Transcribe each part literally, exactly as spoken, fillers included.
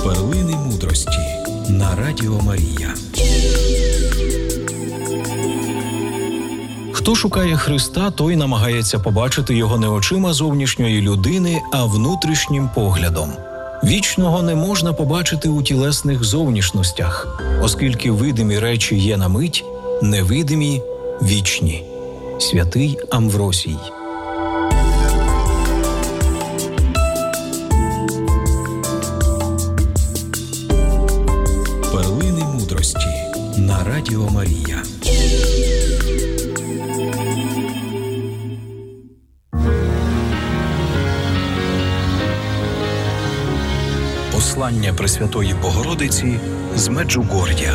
Перлини мудрості на Радіо Марія. Хто шукає Христа, той намагається побачити його не очима зовнішньої людини, а внутрішнім поглядом. Вічного не можна побачити у тілесних зовнішностях, оскільки видимі речі є на мить, невидимі – вічні. Святий Амвросій. Перлини мудрості на Радіо Марія. Послання Пресвятої Богородиці з Меджугор'я.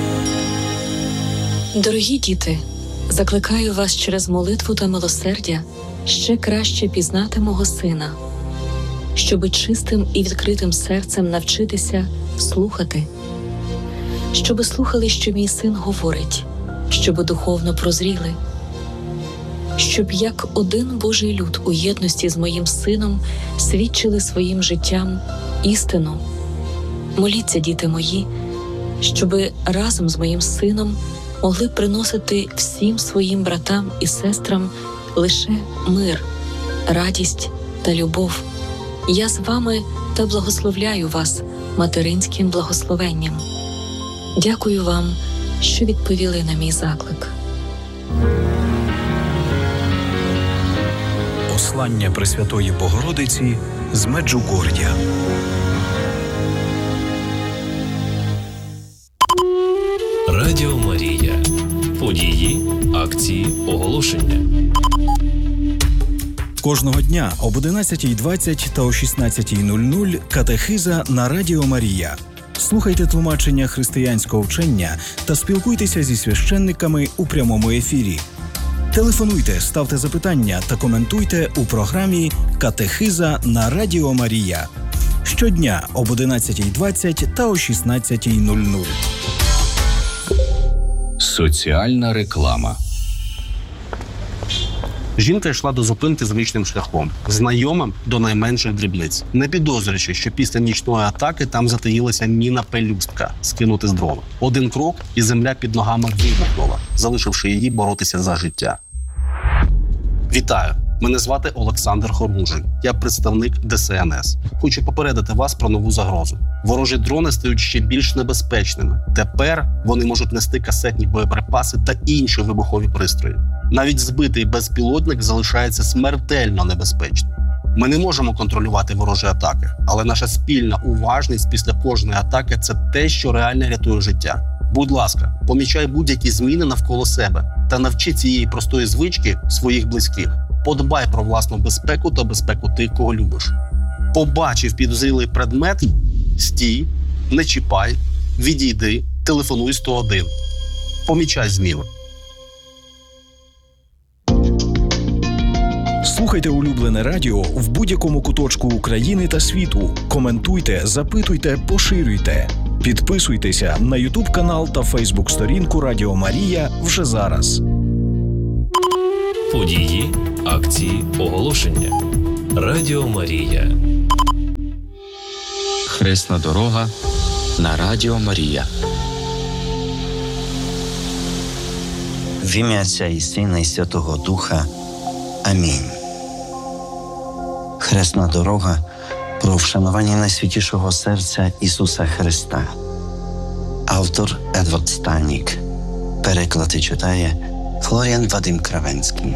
Дорогі діти, закликаю вас через молитву та милосердя ще краще пізнати мого Сина, щоби чистим і відкритим серцем навчитися слухати, щоби слухали, що мій Син говорить, щоби духовно прозріли, щоб як один Божий люд у єдності з моїм Сином свідчили своїм життям істину. Моліться, діти мої, щоби разом з моїм Сином могли приносити всім своїм братам і сестрам лише мир, радість та любов. Я з вами та благословляю вас материнським благословенням. Дякую вам, що відповіли на мій заклик. Послання Пресвятої Богородиці з Меджугор'я. Радіо Марія. Події, акції, оголошення. Кожного дня об одинадцятій двадцять та о шістнадцятій нуль нуль катехиза на Радіо Марія. Слухайте тлумачення християнського вчення та спілкуйтеся зі священниками у прямому ефірі. Телефонуйте, ставте запитання та коментуйте у програмі «Катехиза на Радіо Марія». Щодня об одинадцятій двадцять та о шістнадцятій нуль нуль. Соціальна реклама. Жінка йшла до зупинки звичним шляхом, знайомим до найменших дрібниць, не підозрюючи, що після нічної атаки там затаїлася міна-пелюстка, скинути з дрона. Один крок, і земля під ногами вибухнула, залишивши її боротися за життя. Вітаю! Мене звати Олександр Хорунжий. Я представник Де Ес Ен Ес. Хочу попередити вас про нову загрозу. Ворожі дрони стають ще більш небезпечними. Тепер вони можуть нести касетні боєприпаси та інші вибухові пристрої. Навіть збитий безпілотник залишається смертельно небезпечним. Ми не можемо контролювати ворожі атаки, але наша спільна уважність після кожної атаки – це те, що реально рятує життя. Будь ласка, помічай будь-які зміни навколо себе та навчи цієї простої звички своїх близьких. Подбай про власну безпеку та безпеку тих, кого любиш. Побачив підозрілий предмет – стій, не чіпай, відійди, телефонуй сто один. Помічай зміни. Слухайте улюблене радіо в будь-якому куточку України та світу. Коментуйте, запитуйте, поширюйте. Підписуйтеся на ютуб-канал та фейсбук-сторінку Радіо Марія вже зараз. Події, акції, оголошення. Радіо Марія. Хресна дорога на Радіо Марія. В ім'я Отця і Сина і Святого Духа. Амінь. Хресна дорога про вшанування найсвятішого серця Ісуса Христа. Автор Едвард Станік. Переклад і читає Флоріан Вадим Кравенський.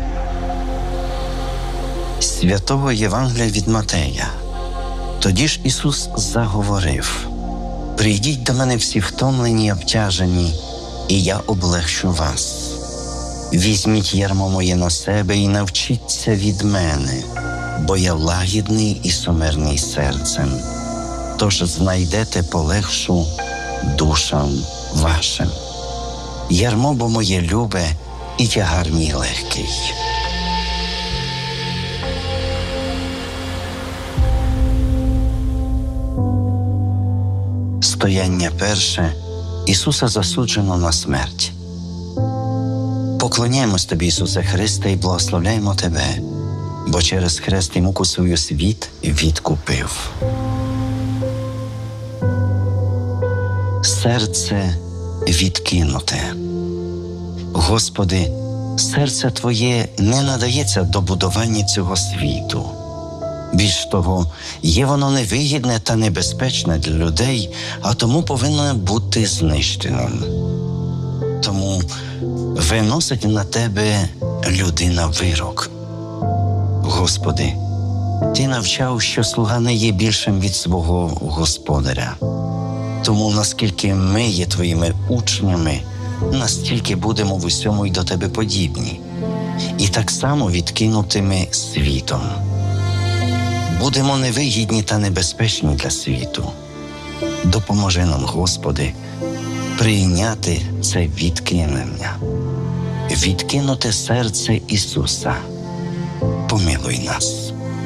Святого Євангелія від Матея. Тоді ж Ісус заговорив: «Прийдіть до мене всі втомлені й обтяжені, і я облегшу вас. Візьміть ярмо моє на себе і навчіться від мене, бо я лагідний і смирний серцем. Тож знайдете полегшу душам вашим. Ярмо бо моє любе, і тягар мій легкий». Стояння перше. Ісуса засуджено на смерть. Поклоняємось Тобі, Ісусе Христе, і благословляємо Тебе, бо через хрест і муку свою світ відкупив. серце відкинуте. Господи, серце Твоє не надається до будування цього світу. Більш того, є воно невигідне та небезпечне для людей, а тому повинно бути знищеним. Тому виносить на Тебе людина вирок. Господи, Ти навчав, що слуга не є більшим від свого господаря. Тому наскільки ми є Твоїми учнями, настільки будемо в усьому й до Тебе подібні, і так само відкинутими світом. Будемо невигідні та небезпечні для світу. Допоможи нам, Господи, прийняти це відкинення, відкинути серце Ісуса. Помилуй нас.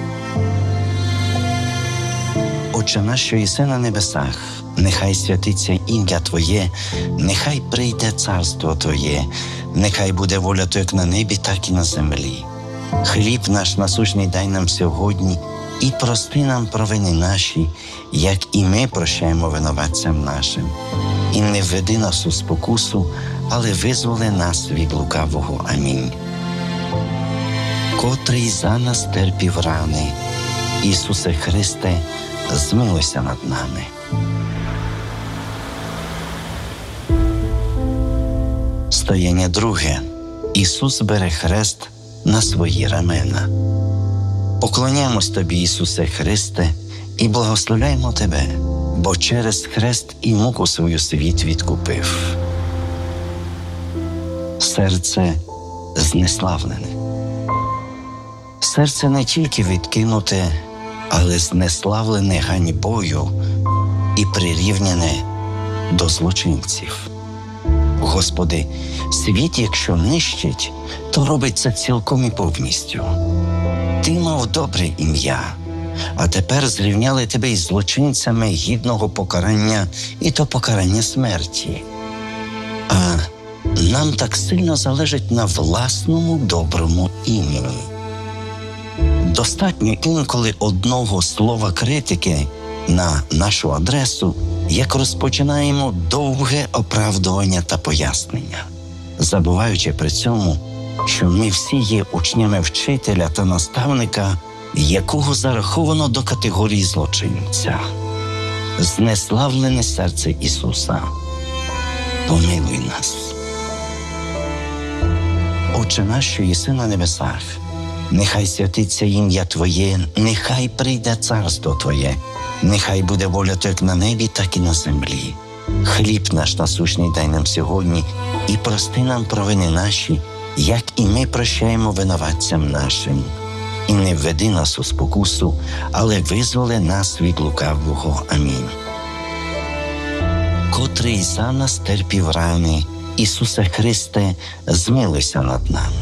Отче наш, що єси на небесах, нехай святиться ім'я Твоє, нехай прийде царство Твоє, нехай буде воля Твоя як на небі, так і на землі. Хліб наш насущний дай нам сьогодні, і прости нам провини наші, як і ми прощаємо винуватцям нашим. І не введи нас у спокусу, але визволи нас від лукавого. Амінь. Котрий за нас терпів рани, Ісусе Христе, змилуйся над нами. Стояння друге. Ісус бере хрест на свої рамена. Поклоняємось Тобі, Ісусе Христе, і благословляємо Тебе, бо через хрест і муку свою світ відкупив. Серце знеславлене. Серце не тільки відкинуте, але знеславлене ганьбою і прирівняне до злочинців. Господи, світ, якщо нищить, то робить це цілком і повністю. Ти мав добре ім'я, а тепер зрівняли Тебе із злочинцями гідного покарання, і то покарання смерті. А нам так сильно залежить на власному доброму імені. Достатньо інколи одного слова критики на нашу адресу, як розпочинаємо довге оправдування та пояснення, забуваючи при цьому, що ми всі є учнями вчителя та наставника, якого зараховано до категорії злочинця. Знеславлене серце Ісуса, помилуй нас. Отче наш, що єси на небесах, нехай святиться ім'я Твоє, нехай прийде царство Твоє, нехай буде воля Твоя як на небі, так і на землі. Хліб наш насущний дай нам сьогодні, і прости нам провини наші, як і ми прощаємо винуватцям нашим. І не введи нас у спокусу, але визволи нас від лукавого. Амінь. Котрий за нас терпів рани, Ісусе Христе, змилуйся над нами.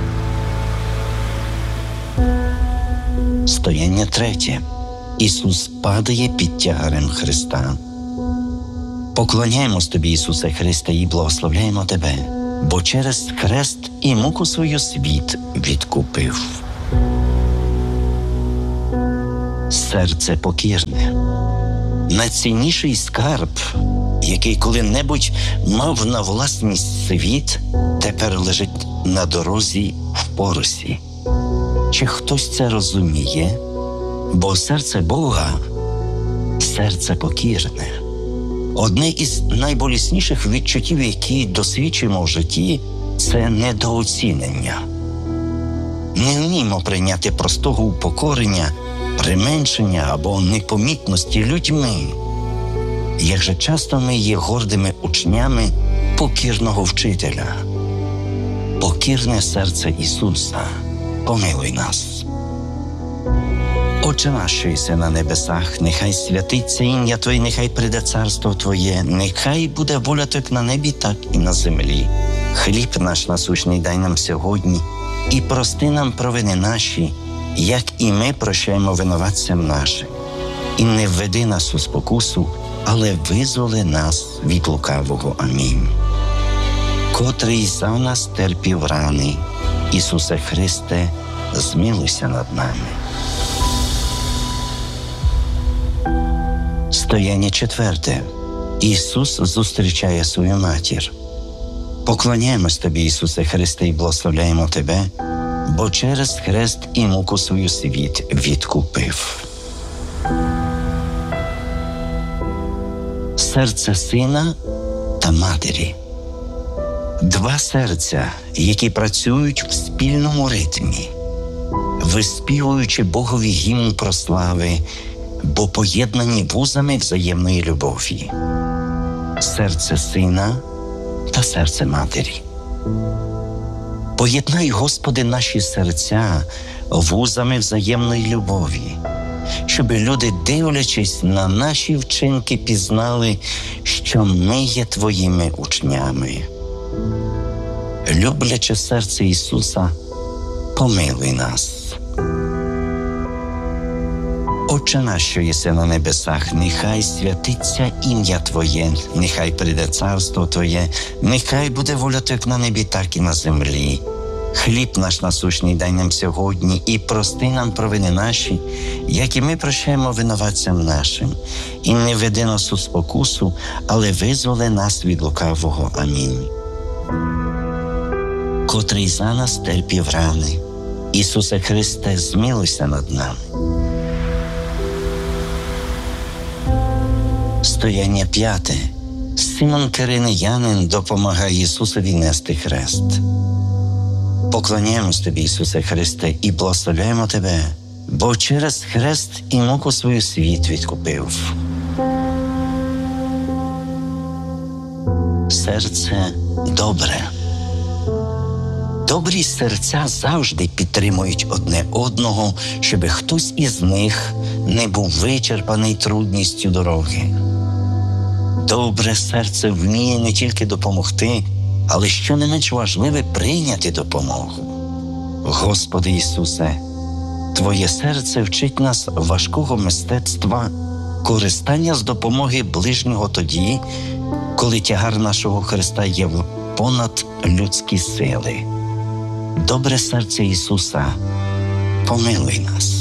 Стояння третє. Ісус падає під тягарем Христа. Поклоняємось Тобі, Ісусе Христе, і благословляємо Тебе, бо через хрест і муку свою світ відкупив. Серце покірне. Найцінніший скарб, який коли-небудь мав на власність світ, тепер лежить на дорозі в поросі. Чи хтось це розуміє? Бо серце Бога – серце покірне. Одне із найболісніших відчуттів, які досвідчуємо в житті – це недооцінення. Не вміємо прийняти простого упокорення, применшення або непомітності людьми. Як же часто ми є гордими учнями покірного вчителя. Покірне серце Ісуса, помилуй нас. Отче наш, що єси на небесах, нехай святиться ім'я Твоє, нехай прийде царство Твоє, нехай буде воля Твоя як на небі, так і на землі. Хліб наш насущний дай нам сьогодні, і прости нам провини наші, як і ми прощаємо винуватцям нашим. І не введи нас у спокусу, але визволи нас від лукавого. Амінь. Котрий за нас терпів рани, Ісусе Христе, змилуйся над нами. Стояння четверте. Ісус зустрічає свою матір. Поклоняємось Тобі, Ісусе Христе, і благословляємо Тебе, бо через хрест і муку свою світ відкупив. Серце Сина та Матері. Два серця, які працюють в спільному ритмі, виспівуючи Богові гімн прослави, бо поєднані вузами взаємної любові. Серце Сина та серце Матері. Поєднай, Господи, наші серця вузами взаємної любові, щоб люди, дивлячись на наші вчинки, пізнали, що ми є Твоїми учнями. Любляче серце Ісуса, помилуй нас. Отче наш, що єси на небесах, нехай святиться ім'я Твоє, нехай прийде царство Твоє, нехай буде воля Твоя як на небі, так і на землі. Хліб наш насущний дай нам сьогодні, і прости нам провини наші, як і ми прощаємо винуватцям нашим. І не веди нас у спокусу, але визволи нас від лукавого. Амінь. Котрий за нас терпів рани, Ісусе Христе, змилуйся над нами. Стояння п'яте. Симон Киринеянин допомагає Ісусові нести хрест. Поклоняємось Тобі, Ісусе Христе, і благословляємо Тебе, бо через хрест і муку свою світ відкупив. Серце добре. Добрі серця завжди підтримують одне одного, щоб хтось із них не був вичерпаний трудністю дороги. Добре серце вміє не тільки допомогти, але, що не менш важливе, прийняти допомогу. Господи Ісусе, Твоє серце вчить нас важкого мистецтва, користання з допомоги ближнього тоді, коли тягар нашого Христа є понад людські сили. Добре серце Ісуса, помилуй нас.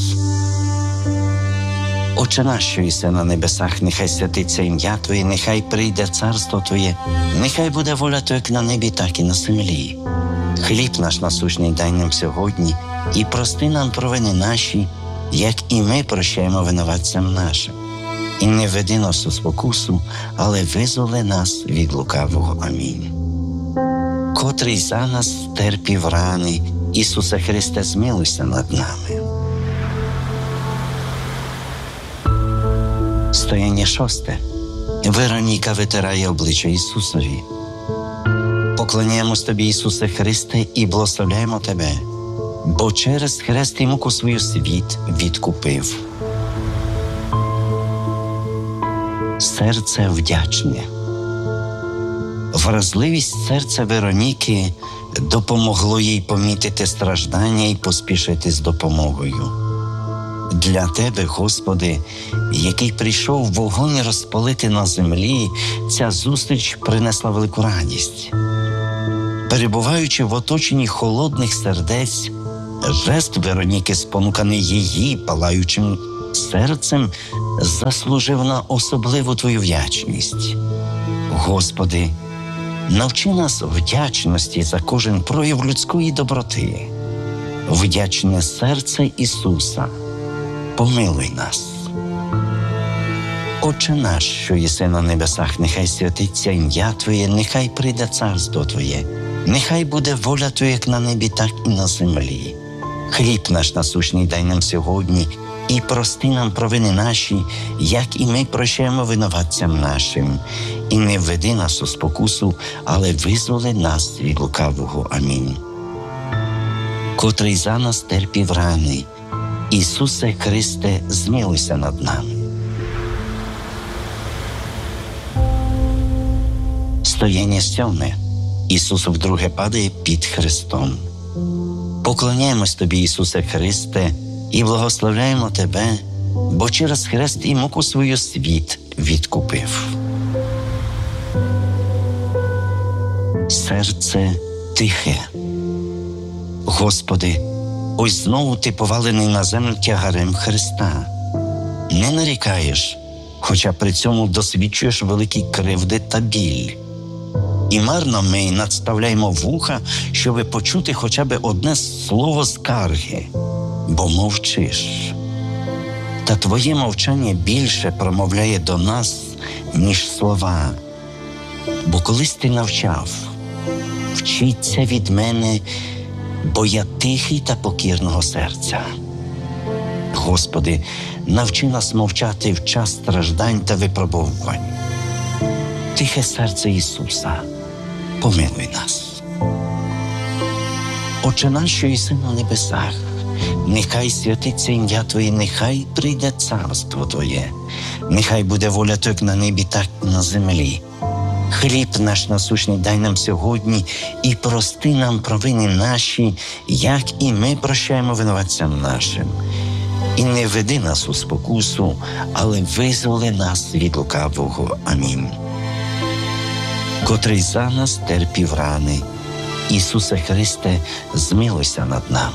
Отче наш, що єси на небесах, нехай святиться ім'я Твоє, нехай прийде царство Твоє, нехай буде воля Твоя як на небі, так і на землі. Хліб наш насущний дай нам сьогодні, і прости нам провини наші, як і ми прощаємо винуватцям нашим. І не веди нас у спокусу, але визволи нас від лукавого. Амінь. Котрий за нас терпів рани, Ісусе Христе, змилуйся над нами. Стояння шосте. Вероніка витирає обличчя Ісусові. Поклоняємось Тобі, Ісусе Христе, і благословляємо Тебе, бо через хрест і муку свою світ відкупив. Серце вдячне. Вразливість серця Вероніки допомогло їй помітити страждання і поспішити з допомогою. Для Тебе, Господи, який прийшов вогонь розпалити на землі, ця зустріч принесла велику радість. Перебуваючи в оточенні холодних сердець, жест Вероніки, спонуканий її палаючим серцем, заслужив на особливу Твою вдячність. Господи, навчи нас вдячності за кожен прояв людської доброти. Вдячне серце Ісуса, помилуй нас. Отче наш, що єси на небесах, нехай святиться ім'я Твоє, нехай прийде царство Твоє, нехай буде воля Твоя як на небі, так і на землі. Хліб наш насущний дай нам сьогодні, і прости нам провини наші, як і ми прощаємо винуватцям нашим. І не введи нас у спокусу, але визволи нас від лукавого. Амінь. Котрий за нас терпів рани, Ісусе Христе, змилуйся над нами. Стояння сьоме. Ісус вдруге падає під хрестом. Поклоняємось Тобі, Ісусе Христе, і благословляємо Тебе, бо через хрест і муку свою світ відкупив. Серце тихе. Господи, ось знову Ти повалений на землю тягарем Христа. Не нарікаєш, хоча при цьому досвідчуєш великі кривди та біль. І марно ми надставляємо вуха, щоби почути хоча б одне слово скарги, бо мовчиш. Та твоє мовчання більше промовляє до нас, ніж слова. Бо колись ти навчав: «Вчіться від мене, бо я тихий та покірного серця». Господи, навчи нас мовчати в час страждань та випробовувань. Тихе серце Ісуса, помилуй нас. Отче наш, що єси на небесах, нехай святиться ім'я Твоє, нехай прийде царство Твоє, нехай буде воля Твоя як на небі, так і на землі. Хліб наш насущний дай нам сьогодні і прости нам провини наші, як і ми прощаємо винуватцям нашим. І не веди нас у спокусу, але визволи нас від лукавого. Амінь. Котрий за нас терпів рани, Ісусе Христе, змилуйся над нами.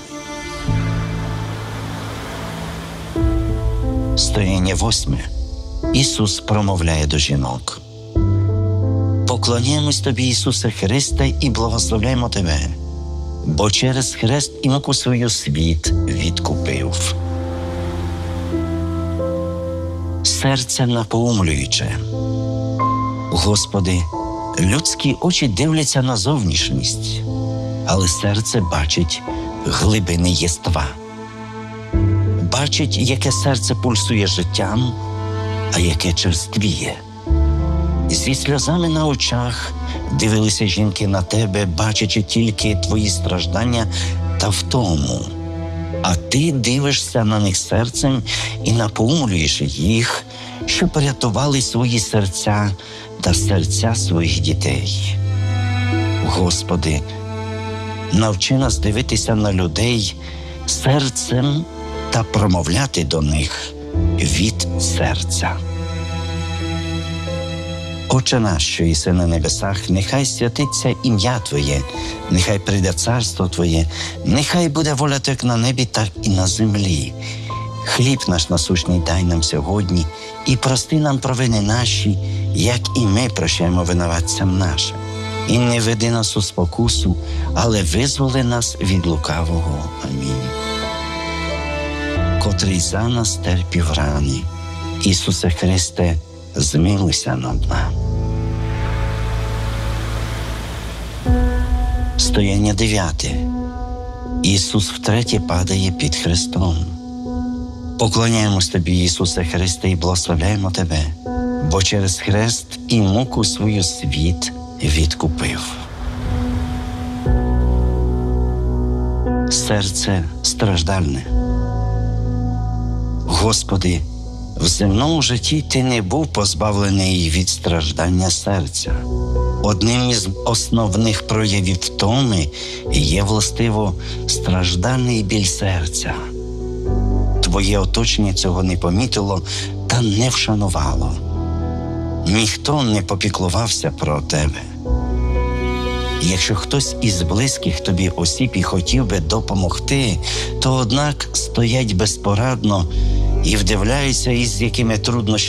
Стояння восьме. Ісус промовляє до жінок. Поклоняємось Тобі, Ісусе Христе, і благословляємо Тебе, бо через хрест і муку свою світ відкупив. Серце напоумлююче. Господи, людські очі дивляться на зовнішність, але серце бачить глибини єства. Бачить, яке серце пульсує життям, а яке черствіє. Зі сльозами на очах дивилися жінки на Тебе, бачачи тільки Твої страждання та втому. А Ти дивишся на них серцем і напоумлюєш їх, щоб порятували свої серця та серця своїх дітей. Господи, навчи нас дивитися на людей серцем та промовляти до них від серця. Отче наш, що єси на небесах, нехай святиться ім'я Твоє, нехай прийде царство Твоє, нехай буде воля Твоя як на небі, так і на землі. Хліб наш насущний дай нам сьогодні, і прости нам провини наші, як і ми прощаємо винуватцям нашим. І не веди нас у спокусу, але визволи нас від лукавого. Амінь. Котрий за нас терпів рани, Ісусе Христе, змилуйся над нами. Стояння дев'яте. Ісус втретє падає під хрестом. Поклоняємось Тобі, Ісусе Христе, і благословляємо Тебе, бо через хрест і муку свою світ відкупив. Серце страждальне. Господи, в земному житті Ти не був позбавлений від страждання серця. Одним із основних проявів втоми є, властиво, страждальний біль серця. Твоє оточення цього не помітило та не вшанувало. Ніхто не попіклувався про тебе. Якщо хтось із близьких тобі осіб і хотів би допомогти, то однак стоять безпорадно і вдивляються, із якими труднощами